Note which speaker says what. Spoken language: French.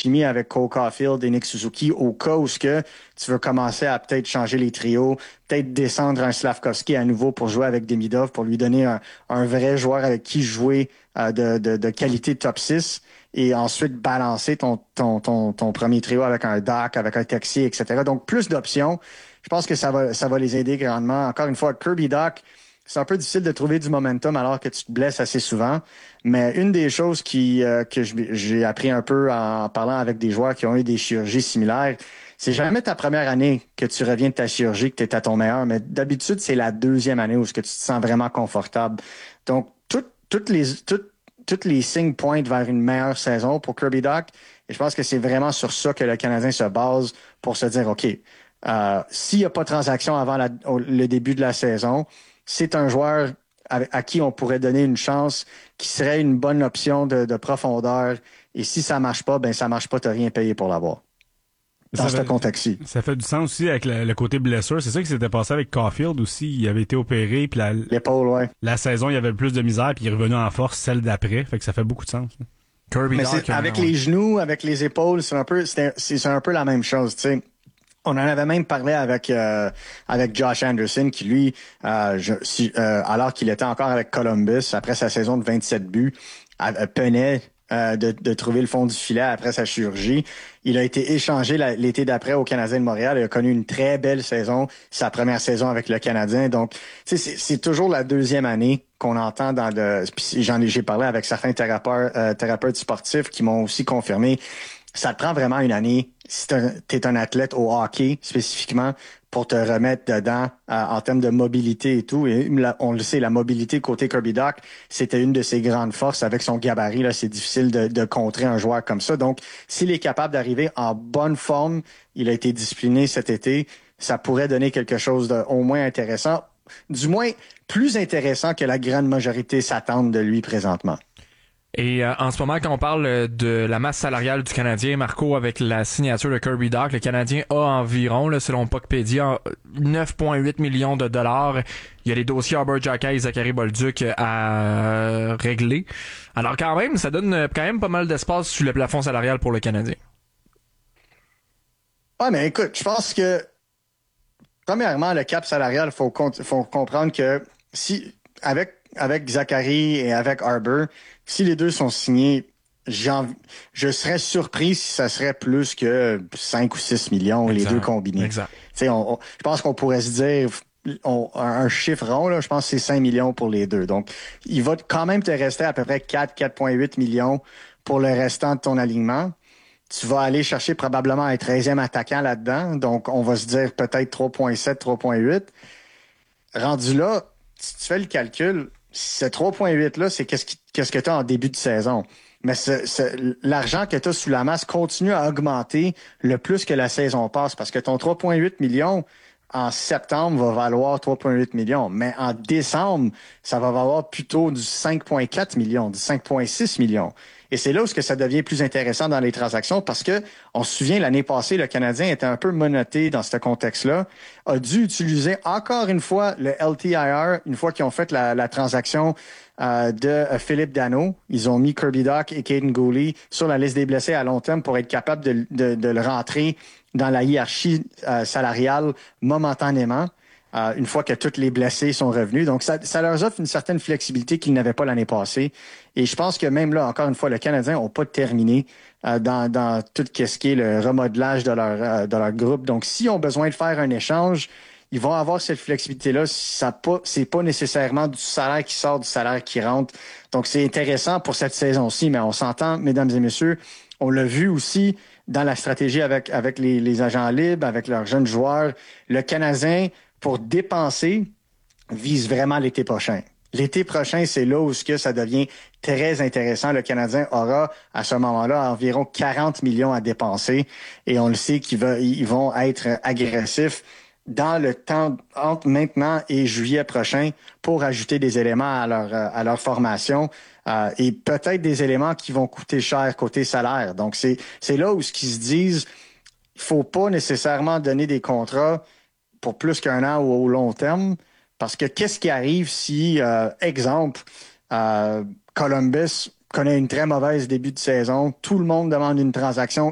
Speaker 1: chimie avec Cole Caulfield et Nick Suzuki au cas où tu veux commencer à peut-être changer les trios, peut-être descendre un Slavkovski à nouveau pour jouer avec Demidov, pour lui donner un vrai joueur avec qui jouer de qualité top 6 et ensuite balancer ton premier trio avec un Doc, avec un Texier, etc. Donc, plus d'options. Je pense que ça va les aider grandement. Encore une fois, Kirby Dach, c'est un peu difficile de trouver du momentum alors que tu te blesses assez souvent. Mais une des choses que j'ai appris un peu en parlant avec des joueurs qui ont eu des chirurgies similaires, c'est jamais ta première année que tu reviens de ta chirurgie, que tu es à ton meilleur. Mais d'habitude, c'est la deuxième année où ce que tu te sens vraiment confortable. Donc, toutes les signes pointent vers une meilleure saison pour Kirby Dach. Et je pense que c'est vraiment sur ça que le Canadien se base pour se dire, OK, s'il n'y a pas de transaction avant le début de la saison, c'est un joueur à qui on pourrait donner une chance qui serait une bonne option de profondeur. Et si ça marche pas, ben ça marche pas, tu n'as rien payé pour l'avoir. Dans ce contexte-ci.
Speaker 2: Ça fait du sens aussi avec le côté blessure. C'est ça qui s'était passé avec Caulfield aussi. Il avait été opéré, puis
Speaker 1: l'épaule, ouais.
Speaker 2: La saison, il y avait plus de misère, puis il est revenu en force celle d'après. Fait que ça fait beaucoup de sens.
Speaker 1: Kirby Dach, avec les genoux, avec les épaules, c'est un peu la même chose, tu sais. On en avait même parlé avec Josh Anderson qui, lui, alors qu'il était encore avec Columbus, après sa saison de 27 buts, peinait de trouver le fond du filet après sa chirurgie. Il a été échangé l'été d'après au Canadien de Montréal. Il a connu une très belle saison, sa première saison avec le Canadien. Donc, c'est toujours la deuxième année qu'on entend j'ai parlé avec certains thérapeutes sportifs qui m'ont aussi confirmé. Ça te prend vraiment une année, si t'es un athlète au hockey spécifiquement, pour te remettre dedans en termes de mobilité et tout. Et on le sait, la mobilité côté Kirby Dach, c'était une de ses grandes forces. Avec son gabarit, là, c'est difficile de contrer un joueur comme ça. Donc, s'il est capable d'arriver en bonne forme, il a été discipliné cet été, ça pourrait donner quelque chose de au moins intéressant, du moins plus intéressant que la grande majorité s'attendent de lui présentement.
Speaker 3: Et en ce moment, quand on parle de la masse salariale du Canadien, Marco, avec la signature de Kirby Dach, le Canadien a environ, là, selon Puckpedia, 9,8 millions de dollars. Il y a les dossiers Arbor Xhekaj et Zachary Bolduc à régler. Alors quand même, ça donne quand même pas mal d'espace sur le plafond salarial pour le Canadien.
Speaker 1: Ouais, mais écoute, je pense que premièrement, le cap salarial, faut comprendre que si avec Zachary et avec Arbor, si les deux sont signés, je serais surpris si ça serait plus que 5 ou 6 millions, exact, les deux combinés.
Speaker 3: Exact.
Speaker 1: Je pense qu'on pourrait se dire un chiffre rond, là, je pense que c'est 5 millions pour les deux. Donc, il va quand même te rester à peu près 4,8 millions pour le restant de ton alignement. Tu vas aller chercher probablement un 13e attaquant là-dedans. Donc, on va se dire peut-être 3,7, 3,8. Rendu là, si tu fais le calcul, ce 3,8-là, c'est qu'est-ce que tu as en début de saison. Mais l'argent que tu as sous la masse continue à augmenter le plus que la saison passe parce que ton 3,8 millions en septembre va valoir 3,8 millions. Mais en décembre, ça va valoir plutôt du 5,4 millions, du 5,6 millions. Et c'est là où ça devient plus intéressant dans les transactions parce que, on se souvient, l'année passée, le Canadien était un peu menotté dans ce contexte-là, a dû utiliser encore une fois le LTIR, une fois qu'ils ont fait la transaction de Philippe Danault. Ils ont mis Kirby Dach et Caden Gooley sur la liste des blessés à long terme pour être capable de le rentrer dans la hiérarchie salariale momentanément. Une fois que tous les blessés sont revenus. Donc, ça leur offre une certaine flexibilité qu'ils n'avaient pas l'année passée. Et je pense que même là, encore une fois, le Canadien n'a pas terminé dans tout ce qui est le remodelage de leur groupe. Donc, s'ils ont besoin de faire un échange, ils vont avoir cette flexibilité-là. C'est pas nécessairement du salaire qui sort, du salaire qui rentre. Donc, c'est intéressant pour cette saison-ci, mais on s'entend, mesdames et messieurs, on l'a vu aussi dans la stratégie avec les agents libres, avec leurs jeunes joueurs. Le Canadien, pour dépenser, vise vraiment l'été prochain. L'été prochain, c'est là où ça devient très intéressant. Le Canadien aura, à ce moment-là, environ 40 millions à dépenser. Et on le sait ils vont être agressifs dans le temps entre maintenant et juillet prochain pour ajouter des éléments à leur formation. Et peut-être des éléments qui vont coûter cher côté salaire. Donc, c'est là où qu'ils se disent, il faut pas nécessairement donner des contrats pour plus qu'un an ou au long terme, parce que qu'est-ce qui arrive si, exemple, Columbus connaît une très mauvaise début de saison, tout le monde demande une transaction